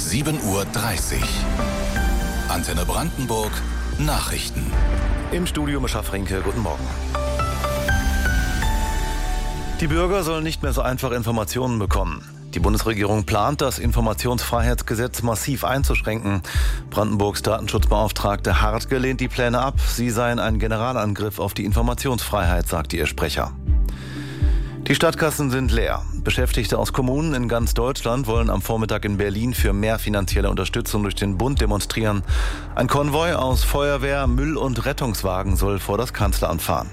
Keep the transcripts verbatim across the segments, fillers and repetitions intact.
sieben Uhr dreißig. Antenne Brandenburg Nachrichten. Im Studio Mischa Frinke, guten Morgen. Die Bürger sollen nicht mehr so einfach Informationen bekommen. Die Bundesregierung plant, das Informationsfreiheitsgesetz massiv einzuschränken. Brandenburgs Datenschutzbeauftragte Hartge lehnt die Pläne ab. Sie seien ein Generalangriff auf die Informationsfreiheit, sagte ihr Sprecher. Die Stadtkassen sind leer. Beschäftigte aus Kommunen in ganz Deutschland wollen am Vormittag in Berlin für mehr finanzielle Unterstützung durch den Bund demonstrieren. Ein Konvoi aus Feuerwehr, Müll- und Rettungswagen soll vor das Kanzleramt fahren.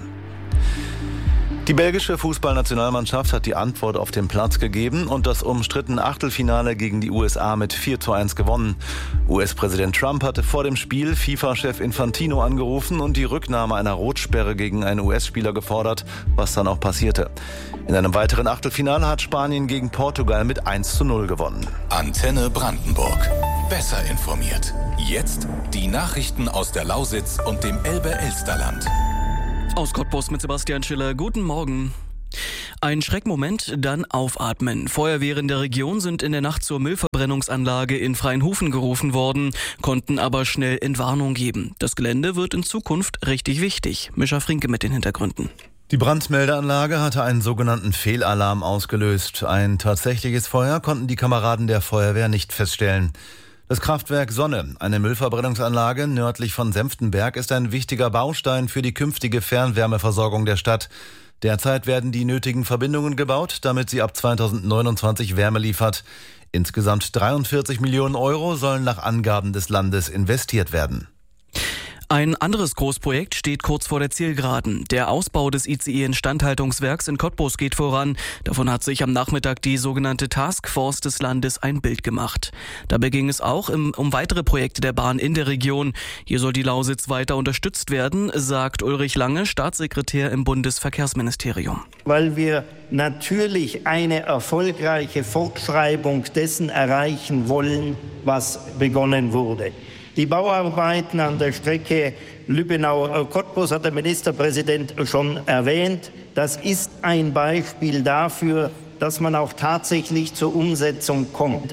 Die belgische Fußballnationalmannschaft hat die Antwort auf den Platz gegeben und das umstrittene Achtelfinale gegen die U S A mit vier zu eins gewonnen. U S-Präsident Trump hatte vor dem Spiel FIFA-Chef Infantino angerufen und die Rücknahme einer Rotsperre gegen einen U S-Spieler gefordert, was dann auch passierte. In einem weiteren Achtelfinale hat Spanien gegen Portugal mit eins zu null gewonnen. Antenne Brandenburg. Besser informiert. Jetzt die Nachrichten aus der Lausitz und dem Elbe-Elsterland. Aus Cottbus mit Sebastian Schiller. Guten Morgen. Ein Schreckmoment, dann aufatmen. Feuerwehren der Region sind in der Nacht zur Müllverbrennungsanlage in Freienhofen gerufen worden, konnten aber schnell Entwarnung geben. Das Gelände wird in Zukunft richtig wichtig. Mischa Frinke mit den Hintergründen. Die Brandmeldeanlage hatte einen sogenannten Fehlalarm ausgelöst. Ein tatsächliches Feuer konnten die Kameraden der Feuerwehr nicht feststellen. Das Kraftwerk Sonne, eine Müllverbrennungsanlage nördlich von Senftenberg, ist ein wichtiger Baustein für die künftige Fernwärmeversorgung der Stadt. Derzeit werden die nötigen Verbindungen gebaut, damit sie ab zweitausendneunundzwanzig Wärme liefert. Insgesamt dreiundvierzig Millionen Euro sollen nach Angaben des Landes investiert werden. Ein anderes Großprojekt steht kurz vor der Zielgeraden. Der Ausbau des I C E-Instandhaltungswerks in Cottbus geht voran. Davon hat sich am Nachmittag die sogenannte Taskforce des Landes ein Bild gemacht. Dabei ging es auch im, um weitere Projekte der Bahn in der Region. Hier soll die Lausitz weiter unterstützt werden, sagt Ulrich Lange, Staatssekretär im Bundesverkehrsministerium. Weil wir natürlich eine erfolgreiche Fortschreibung dessen erreichen wollen, was begonnen wurde. Die Bauarbeiten an der Strecke Lübbenau-Cottbus hat der Ministerpräsident schon erwähnt. Das ist ein Beispiel dafür, dass man auch tatsächlich zur Umsetzung kommt.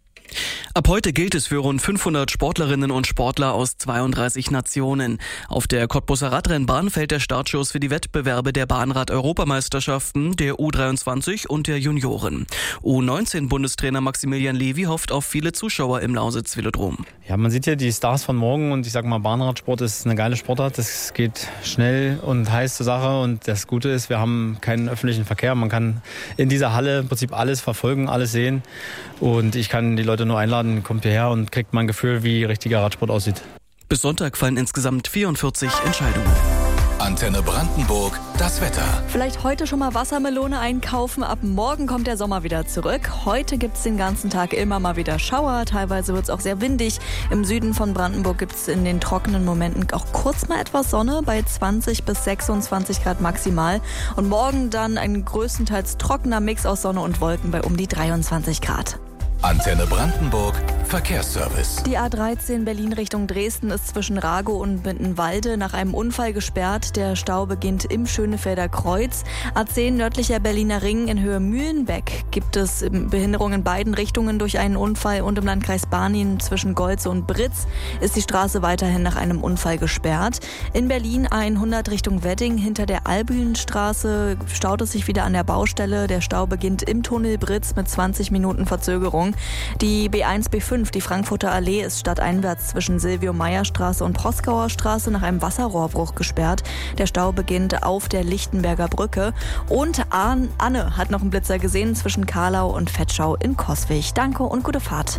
Ab heute gilt es für rund fünfhundert Sportlerinnen und Sportler aus zweiunddreißig Nationen. Auf der Cottbuser Radrennbahn fällt der Startschuss für die Wettbewerbe der Bahnrad-Europameisterschaften, der U dreiundzwanzig und der Junioren. U neunzehn-Bundestrainer Maximilian Levy hofft auf viele Zuschauer im Lausitz-Velodrom. Ja, man sieht ja die Stars von morgen und ich sag mal, Bahnradsport ist eine geile Sportart. Das geht schnell und heiß zur Sache und das Gute ist, wir haben keinen öffentlichen Verkehr. Man kann in dieser Halle im Prinzip alles verfolgen, alles sehen und ich kann die Leute nur einladen, kommt hierher und kriegt mal ein Gefühl, wie richtiger Radsport aussieht. Bis Sonntag fallen insgesamt vierundvierzig Entscheidungen. Antenne Brandenburg, das Wetter. Vielleicht heute schon mal Wassermelone einkaufen. Ab morgen kommt der Sommer wieder zurück. Heute gibt es den ganzen Tag immer mal wieder Schauer. Teilweise wird es auch sehr windig. Im Süden von Brandenburg gibt es in den trockenen Momenten auch kurz mal etwas Sonne bei zwanzig bis sechsundzwanzig Grad maximal. Und morgen dann ein größtenteils trockener Mix aus Sonne und Wolken bei um die dreiundzwanzig Grad. Antenne Brandenburg Verkehrsservice. Die A dreizehn Berlin Richtung Dresden ist zwischen Ragow und Mittenwalde nach einem Unfall gesperrt. Der Stau beginnt im Schönefelder Kreuz. A zehn nördlicher Berliner Ring in Höhe Mühlenbeck gibt es Behinderungen in beiden Richtungen durch einen Unfall und im Landkreis Barnim zwischen Golze und Britz ist die Straße weiterhin nach einem Unfall gesperrt. In Berlin A hundert Richtung Wedding hinter der Albühlenstraße staut es sich wieder an der Baustelle. Der Stau beginnt im Tunnel Britz mit zwanzig Minuten Verzögerung. Die B eins B fünf, die Frankfurter Allee, ist stadteinwärts zwischen Silvio-Meyer-Straße und Proskauer Straße nach einem Wasserrohrbruch gesperrt. Der Stau beginnt auf der Lichtenberger Brücke. Und Anne hat noch einen Blitzer gesehen zwischen Karlau und Vetschau in Coswig. Danke und gute Fahrt.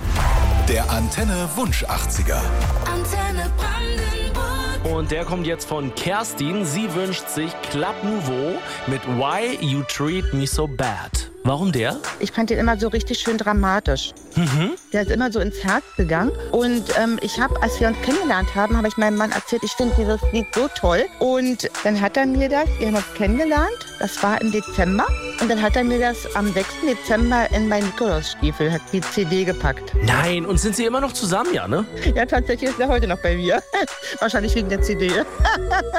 Der Antenne Wunsch achtziger. Antenne Brandenburg. Und der kommt jetzt von Kerstin. Sie wünscht sich Club Nouveau mit Why You Treat Me So Bad. Warum der? Ich fand den immer so richtig schön dramatisch. Mhm. Der ist immer so ins Herz gegangen. Und ähm, ich habe, als wir uns kennengelernt haben, habe ich meinem Mann erzählt, ich finde dieses Lied so toll. Und dann hat er mir das, wir haben uns kennengelernt, das war im Dezember. Und dann hat er mir das am sechsten Dezember in meinen Nikolausstiefel, hat die C D gepackt. Nein, und sind Sie immer noch zusammen, ja, ne? Ja, tatsächlich ist er heute noch bei mir. Wahrscheinlich wegen der C D.